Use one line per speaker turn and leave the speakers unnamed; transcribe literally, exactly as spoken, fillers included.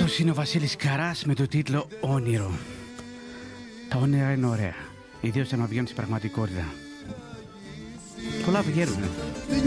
Αυτός είναι ο Βασίλης Καράς με το τίτλο «Όνειρο». Τα όνειρα είναι ωραία, ιδίως αν βγαίνουν στην πραγματικότητα. Πολλά βγαίνουν.